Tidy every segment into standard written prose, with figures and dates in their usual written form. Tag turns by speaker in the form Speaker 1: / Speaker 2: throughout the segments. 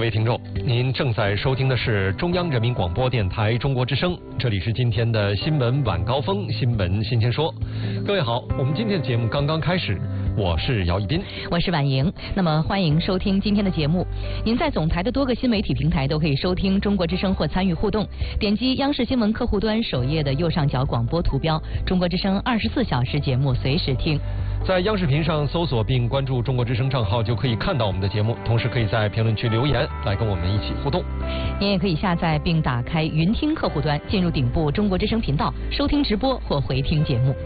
Speaker 1: 位听众，您正在收听的是中央人民广播电台中国之声，这里是今天的新闻晚高峰，新闻新鲜说。各位好，我们今天的节目刚刚开始，我是姚一斌，
Speaker 2: 我是婉莹。那么欢迎收听今天的节目。您在总台的多个新媒体平台都可以收听中国之声或参与互动。点击央视新闻客户端首页的右上角广播图标，中国之声24小时节目随时听。
Speaker 1: 在央视频上搜索并关注中国之声账号，就可以看到我们的节目，同时可以在评论区留言来跟我们一起互动。
Speaker 2: 您也可以下载并打开云听客户端，进入顶部中国之声频道，收听直播或回听节目。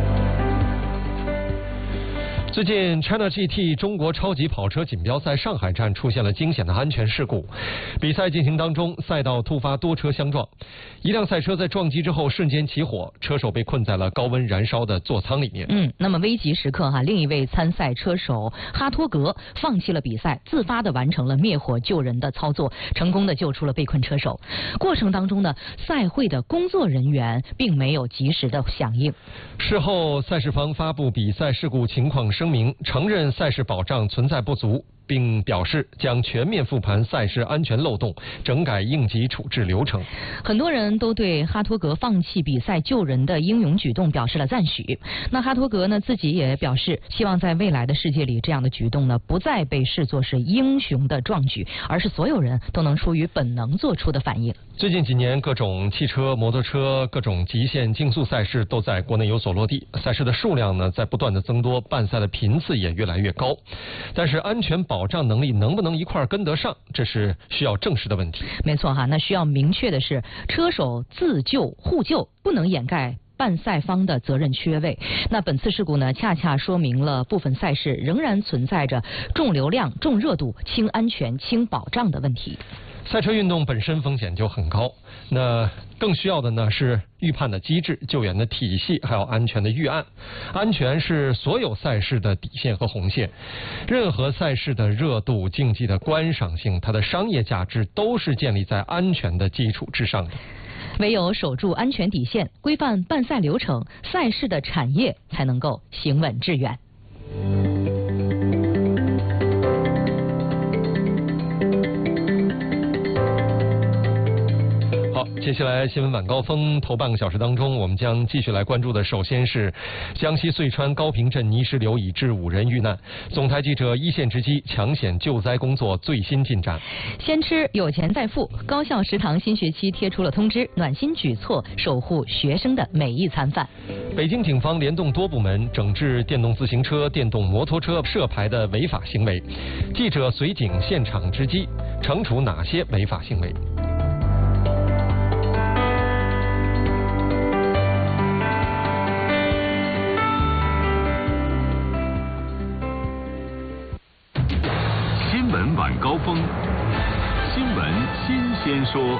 Speaker 1: 最近 China GT 中国超级跑车锦标赛上海站出现了惊险的安全事故。比赛进行当中，赛道突发多车相撞，一辆赛车在撞击之后瞬间起火，车手被困在了高温燃烧的座舱里面。
Speaker 2: 那么危急时刻另一位参赛车手哈托格放弃了比赛，自发的完成了灭火救人的操作，成功的救出了被困车手。过程当中呢，赛会的工作人员并没有及时的响应。
Speaker 1: 事后，赛事方发布比赛事故情况声明，承认赛事保障存在不足，并表示将全面复盘赛事安全漏洞，整改应急处置流程。
Speaker 2: 很多人都对哈托格放弃比赛救人的英勇举动表示了赞许。那哈托格呢自己也表示，希望在未来的世界里，这样的举动呢不再被视作是英雄的壮举，而是所有人都能出于本能做出的反应。
Speaker 1: 最近几年，各种汽车、摩托车、各种极限竞速赛事都在国内有所落地，赛事的数量呢在不断的增多，办赛的频次也越来越高。但是安全保障能力能不能一块跟得上，这是需要正视的问题。
Speaker 2: 没错那需要明确的是，车手自救互救不能掩盖办赛方的责任缺位。那本次事故呢，恰恰说明了部分赛事仍然存在着重流量、重热度、轻安全、轻保障的问题。
Speaker 1: 赛车运动本身风险就很高，那更需要的呢是预判的机制、救援的体系，还有安全的预案。安全是所有赛事的底线和红线，任何赛事的热度、竞技的观赏性、它的商业价值都是建立在安全的基础之上的。
Speaker 2: 唯有守住安全底线，规范办赛流程，赛事的产业才能够行稳致远。
Speaker 1: 接下来新闻晚高峰头半个小时当中，我们将继续来关注的，首先是江西遂川高坪镇泥石流已致5人遇难，总台记者一线直击抢险救灾工作最新进展。
Speaker 2: 先吃有钱再付，高校食堂新学期贴出了通知，暖心举措守护学生的每一餐饭。
Speaker 1: 北京警方联动多部门整治电动自行车、电动摩托车涉牌的违法行为，记者随警现场直击，惩处哪些违法行为？
Speaker 3: 晚高峰，新闻新鲜说。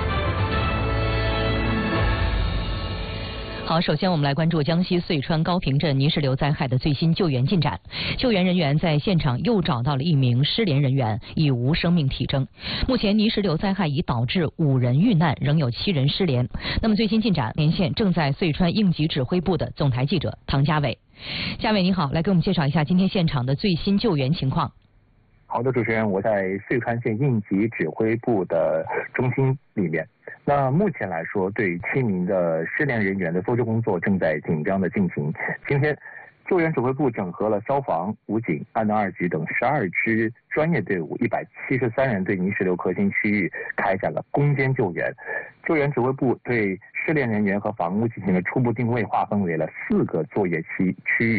Speaker 2: 好，首先我们来关注江西遂川高坪镇泥石流灾害的最新救援进展。救援人员在现场又找到了一名失联人员，已无生命体征。目前泥石流灾害已导致5人遇难，仍有7人失联。那么最新进展，连线正在遂川应急指挥部的总台记者唐家伟。家伟你好，来给我们介绍一下今天现场的最新救援情况。
Speaker 4: 好的，主持人，我在遂川县应急指挥部的中心里面。那目前来说，对7名的失联人员的搜救工作正在紧张的进行。今天，救援指挥部整合了消防、武警、安南2局等12支专业队伍，173人对泥石流核心区域开展了攻坚救援。救援指挥部对失联人员和房屋进行了初步定位，划分为了4个作业区域。